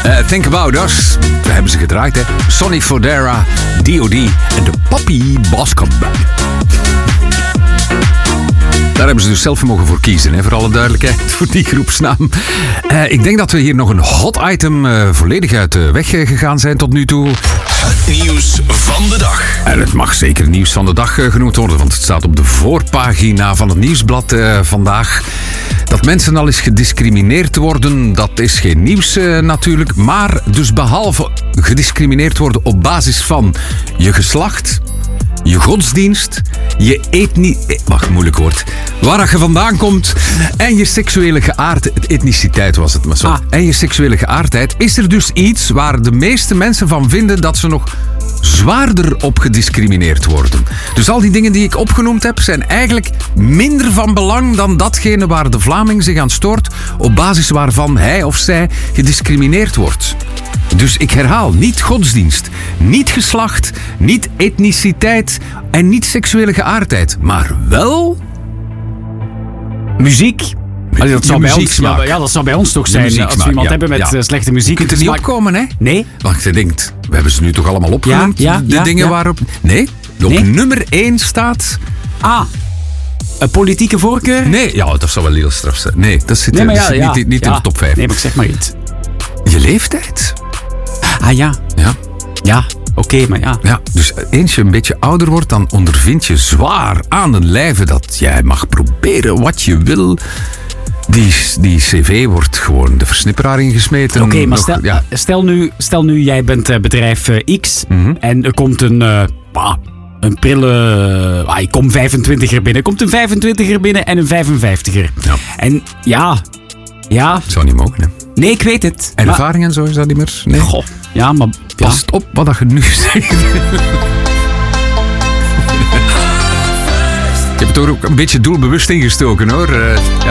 Think About Us. We hebben ze gedraaid, hè. Sonny Fodera, D.O.D. en de Poppy Boscombe. Daar hebben ze dus zelf mogen voor kiezen, hè, voor alle duidelijkheid, voor die groepsnaam. Ik denk dat we hier nog een hot item volledig uit de weg gegaan zijn tot nu toe. Het nieuws van de dag. En het mag zeker nieuws van de dag genoemd worden, want het staat op de voorpagina van het nieuwsblad vandaag. Dat mensen al eens gediscrimineerd worden, dat is geen nieuws natuurlijk. Maar dus behalve gediscrimineerd worden op basis van je geslacht, je godsdienst, je moeilijk woord. Waar je vandaan komt en je seksuele geaardheid. Etniciteit was het maar zo. En je seksuele geaardheid. Is er dus iets waar de meeste mensen van vinden dat ze nog zwaarder op gediscrimineerd worden. Dus al die dingen die ik opgenoemd heb zijn eigenlijk minder van belang dan datgene waar de Vlaming zich aan stoort, op basis waarvan hij of zij gediscrimineerd wordt. Dus ik herhaal, niet godsdienst, niet geslacht, niet etniciteit en niet seksuele geaardheid, maar wel muziek. Maar dat zou bij ons, ja, dat zou bij ons toch zijn, als we iemand hebben met slechte muziek. Je kunt er niet opkomen, hè? Nee. Want je denkt, we hebben ze nu toch allemaal opgenoemd, de dingen waarop... Nee, op nummer 1 staat... Een politieke voorkeur? Nee, dat zou wel heel straf zijn. Nee, dat zit niet in de top 5. Nee, maar ik zeg maar iets. Je leeftijd. Ja, oké, maar ja. Ja, dus eens je een beetje ouder wordt, dan ondervind je zwaar aan de lijve dat jij mag proberen wat je wil. Die cv wordt gewoon de versnipperaar ingesmeten. Oké, maar stel nu, jij bent bedrijf X en er komt een prille... ik kom 25er binnen. Er komt een 25er binnen en een 55er. Ja. En ja... Dat zou niet mogen, hè? Nee, ik weet het. En ervaring en zo is dat niet meer? Nee. Goh, ja, maar... Pas op wat je nu zegt. Ik heb het er ook een beetje doelbewust ingestoken, hoor.